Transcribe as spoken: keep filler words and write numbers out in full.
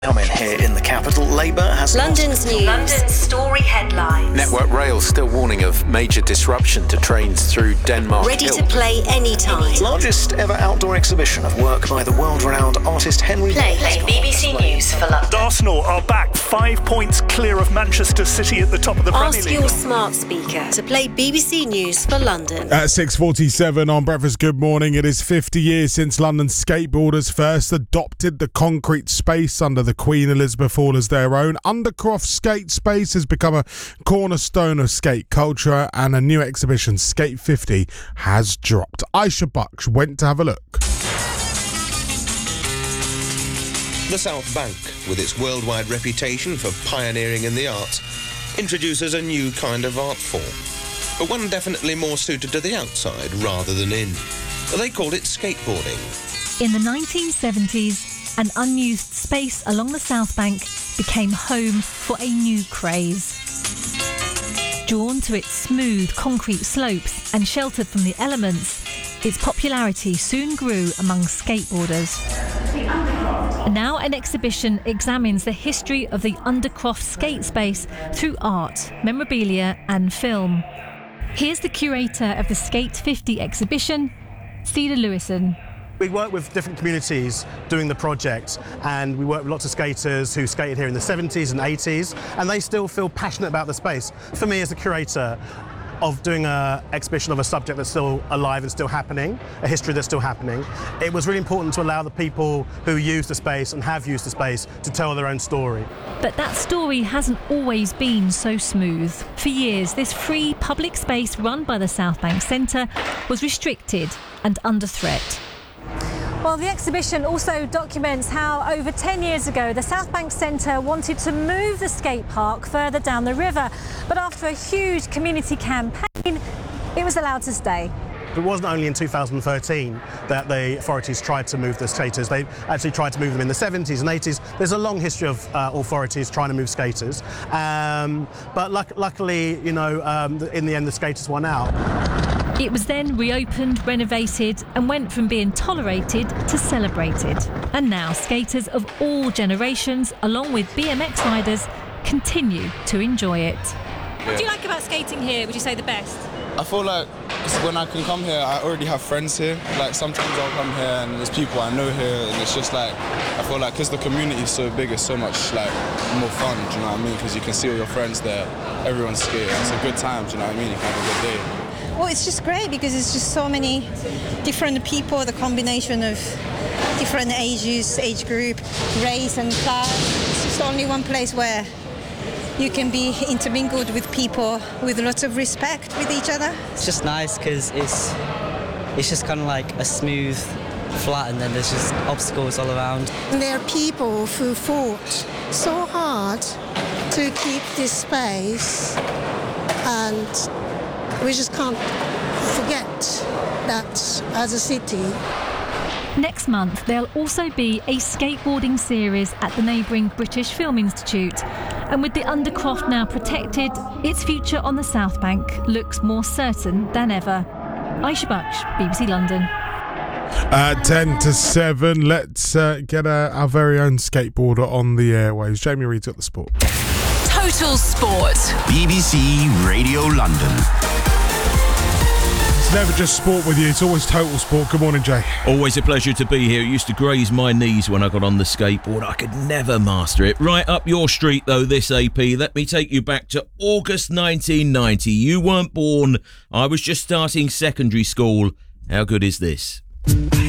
Coming here in the capital, Labour has... London's news. London's story headlines. Network Rail still warning of major disruption to trains through Denmark. Ready Hill. to play anytime. Largest ever outdoor exhibition of work by the world-renowned artist Henry... Play, play B B C News for London. Arsenal are back five points clear of Manchester City at the top of the Premier League. Ask your smart speaker to play B B C News for London. At six forty-seven on Breakfast Good Morning, it is fifty years since London skateboarders first adopted the concrete space under the Queen Elizabeth Hall as their own. Undercroft Skate Space has become a cornerstone of skate culture, and a new exhibition, Skate fifty, has dropped. Aisha Baksh went to have a look. The South Bank, with its worldwide reputation for pioneering in the arts, introduces a new kind of art form, but one definitely more suited to the outside rather than in. They called it skateboarding. In the nineteen seventies, an unused space along the South Bank became home for a new craze. Drawn to its smooth concrete slopes and sheltered from the elements, its popularity soon grew among skateboarders. Now an exhibition examines the history of the Undercroft skate space through art, memorabilia and film. Here's the curator of the Skate fifty exhibition, Cedar Lewison. We work with different communities doing the project, and we work with lots of skaters who skated here in the seventies and eighties, and they still feel passionate about the space. For me as a curator of doing an exhibition of a subject that's still alive and still happening, a history that's still happening, it was really important to allow the people who use the space and have used the space to tell their own story. But that story hasn't always been so smooth. For years, this free public space run by the South Bank Centre was restricted and under threat. Well, the exhibition also documents how over ten years ago the South Bank Centre wanted to move the skate park further down the river, but after a huge community campaign, it was allowed to stay. It wasn't only in two thousand thirteen that the authorities tried to move the skaters. They actually tried to move them in the seventies and eighties. There's a long history of uh, authorities trying to move skaters. Um, but luck- luckily, you know, um, in the end, the skaters won out. It was then reopened, renovated and went from being tolerated to celebrated. And now skaters of all generations, along with B M X riders, continue to enjoy it. What do you like about skating here, would you say the best? I feel like when I can come here, I already have friends here. Like sometimes I'll come here and there's people I know here, and it's just like, I feel like because the community is so big, it's so much like more fun, do you know what I mean? Because you can see all your friends there, everyone's skating, it's a good time, do you know what I mean? You can have a good day. Well, it's just great because it's just so many different people, the combination of different ages, age group, race and class. It's just only one place where you can be intermingled with people with lots of respect with each other. It's just nice because it's, it's just kind of like a smooth flat, and then there's just obstacles all around. There are people who fought so hard to keep this space, and we just can't forget that as a city. Next month, there'll also be a skateboarding series at the neighbouring British Film Institute. And with the Undercroft now protected, its future on the South Bank looks more certain than ever. Aisha Baksh, B B C London. At ten to seven, let's uh, get uh, our very own skateboarder on the airwaves. Jamie Reid's got the sport. Total Sport. B B C Radio London. It's never just sport with you, it's always total sport. Good morning, Jay. Always a pleasure to be here. It used to graze my knees when I got on the skateboard. I could never master it. Right up your street, though, this A P. Let me take you back to August nineteen ninety. You weren't born. I was just starting secondary school. How good is this?